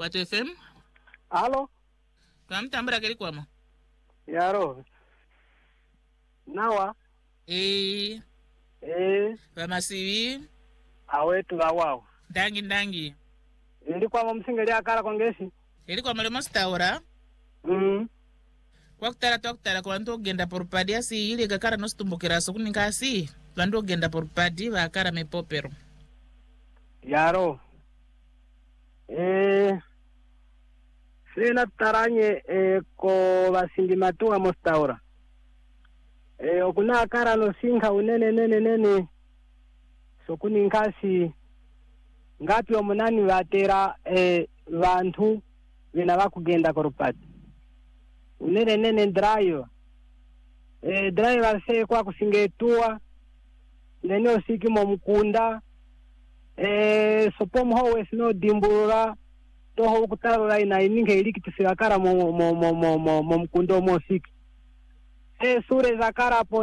Kwatu FM. Alo. Kamtambura keli kwamo. Yaro. Nawa. Vamasivi. Awetu la wao. Ndangi. Ilikuwa msingi ya kala kongesi. Ilikuwa malema staura. Kwakutala kwanto genda porpadi asi ile kakara no stumbukira so kuninga asi. Kwanto genda porpadi vakara mepopero. Yaro. Sina taranye ko basindi matua mostaura. Okuna kara no singa unene so kuningasi ngapi omunani batera bantu bina bakugenda korupati unene drive driver se kwa kusingetua nene osiki mo mukunda sopo mhowe sino dimbura toho kutarura ina ininge ilikitisikakara mo mkundo mo siki sure zakara po